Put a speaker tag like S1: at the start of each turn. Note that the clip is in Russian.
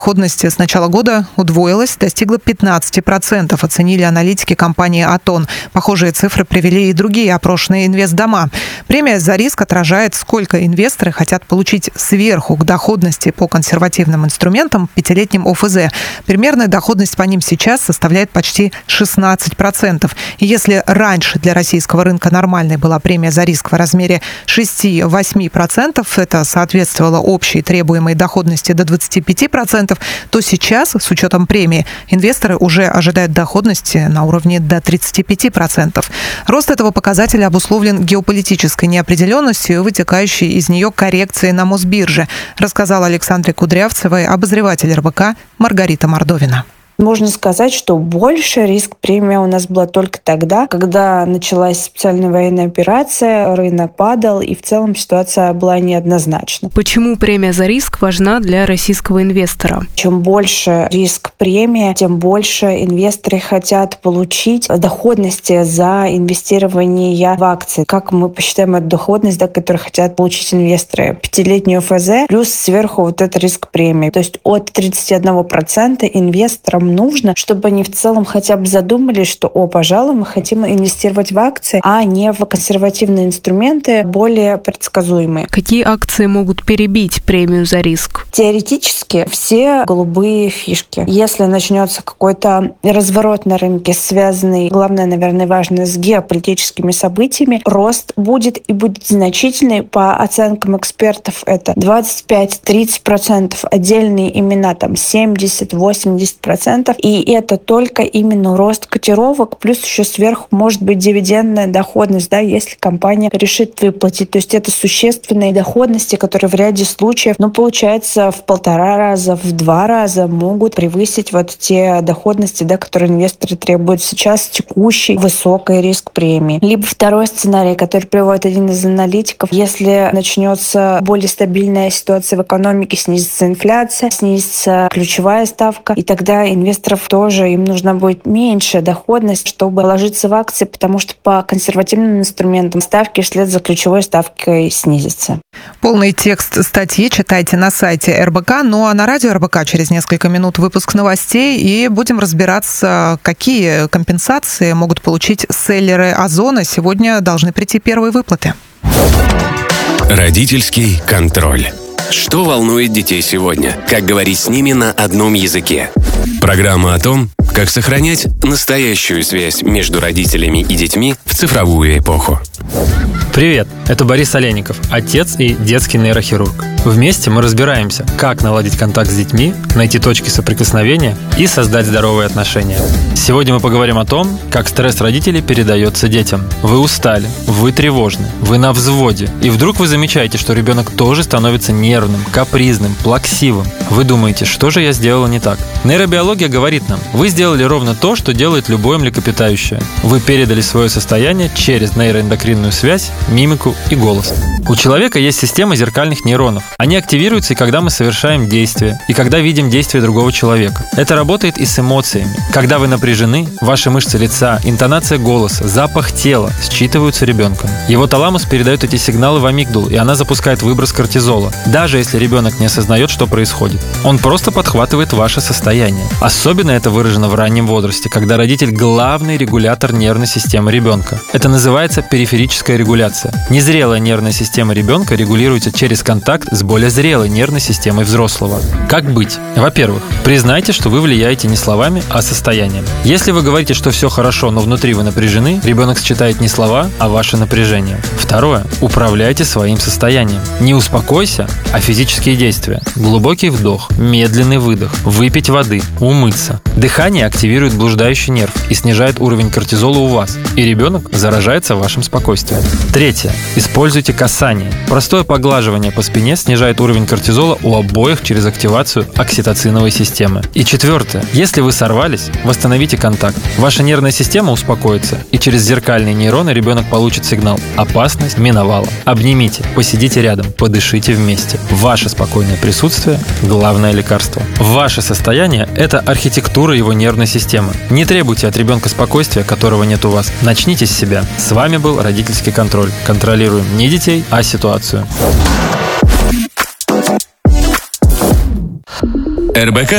S1: Доходность с начала года удвоилась, достигла 15%, оценили аналитики компании «Атон». Похожие цифры привели и другие опрошенные инвестдома. Премия за риск отражает, сколько инвесторы хотят получить сверху к доходности по консервативным инструментам, пятилетним ОФЗ. Примерная доходность по ним сейчас составляет почти 16%. И если раньше для российского рынка нормальной была премия за риск в размере 6-8%, это соответствовало общей требуемой доходности до 25%, то сейчас, с учетом премии, инвесторы уже ожидают доходности на уровне до 35%. Рост этого показателя обусловлен геополитической неопределенностью и вытекающей из нее коррекцией на Мосбирже, рассказала Александре Кудрявцевой обозреватель РБК Маргарита Мордовина.
S2: Можно сказать, что больше риск премия у нас была только тогда, когда началась специальная военная операция, рынок падал, и в целом ситуация была неоднозначна.
S3: Почему премия за риск важна для российского инвестора?
S2: Чем больше риск премии, тем больше инвесторы хотят получить доходности за инвестирование в акции. Как мы посчитаем эту доходность, которую хотят получить инвесторы? Пятилетний ОФЗ плюс сверху вот этот риск премии. То есть от 31% инвесторам нужно, чтобы они в целом хотя бы задумались, что, пожалуй, мы хотим инвестировать в акции, а не в консервативные инструменты, более предсказуемые.
S3: Какие акции могут перебить премию за риск?
S2: Теоретически все голубые фишки. Если начнется какой-то разворот на рынке, связанный, главное, наверное, важно, с геополитическими событиями, рост будет и будет значительный. По оценкам экспертов это 25-30%, отдельные имена там 70-80%. И это только именно рост котировок, плюс еще сверху может быть дивидендная доходность, если компания решит выплатить. То есть это существенные доходности, которые в ряде случаев, получается, в 1,5 раза, в 2 раза могут превысить вот те доходности, которые инвесторы требуют сейчас, текущий высокий риск премии. Либо второй сценарий, который приводит один из аналитиков, если начнется более стабильная ситуация в экономике, снизится инфляция, снизится ключевая ставка, и тогда инвесторов тоже им нужна будет меньшая доходность, чтобы вложиться в акции, потому что по консервативным инструментам ставки вслед за ключевой ставкой снизятся.
S1: Полный текст статьи читайте на сайте РБК, а на радио РБК через несколько минут выпуск новостей, и будем разбираться, какие компенсации могут получить селлеры Озона. Сегодня должны прийти первые выплаты.
S4: Родительский контроль. Что волнует детей сегодня? Как говорить с ними на одном языке? Программа о том, как сохранять настоящую связь между родителями и детьми в цифровую эпоху.
S5: Привет, это Борис Олейников, отец и детский нейрохирург. Вместе мы разбираемся, как наладить контакт с детьми, найти точки соприкосновения и создать здоровые отношения. Сегодня мы поговорим о том, как стресс родителей передается детям. Вы устали, вы тревожны, вы на взводе, и вдруг вы замечаете, что ребенок тоже становится нервным, капризным, плаксивым. Вы думаете, что же я сделала не так? Нейробиология говорит нам, вы сделали ровно то, что делает любое млекопитающее. Вы передали свое состояние через нейроэндокринную связь, мимику и голос. У человека есть система зеркальных нейронов. Они активируются и когда мы совершаем действие, и когда видим действие другого человека. Это работает и с эмоциями. Когда вы напряжены, ваши мышцы лица, интонация голоса, запах тела считываются ребенком. Его таламус передает эти сигналы в амигдалу, и она запускает выброс кортизола, даже если ребенок не осознает, что происходит. Он просто подхватывает ваше состояние. Особенно это выражено в раннем возрасте, когда родитель – главный регулятор нервной системы ребенка. Это называется периферическая регуляция. Незрелая нервная система ребенка регулируется через контакт с более зрелой нервной системой взрослого. Как быть? Во-первых, признайте, что вы влияете не словами, а состоянием. Если вы говорите, что все хорошо, но внутри вы напряжены, ребенок считает не слова, а ваше напряжение. Второе. Управляйте своим состоянием. Не успокойся, а физические действия. Глубокий вдох, медленный выдох, выпить воды, умыться. Дыхание активирует блуждающий нерв и снижает уровень кортизола у вас, и ребенок заражается вашим спокойствием. Третье. Используйте касание. Простое поглаживание по спине снижает уровень кортизола у обоих через активацию окситоциновой системы. И четвертое. Если вы сорвались, восстановите контакт. Ваша нервная система успокоится, и через зеркальные нейроны ребенок получит сигнал «опасность миновала». Обнимите, посидите рядом, подышите вместе. Ваше спокойное присутствие – главное лекарство. Ваше состояние – это архитектура его нервной системы. Не требуйте от ребенка спокойствия, которого нет у вас. Начните с себя. С вами был родительский контроль. Контролируем не детей, а ситуацию.
S4: РБК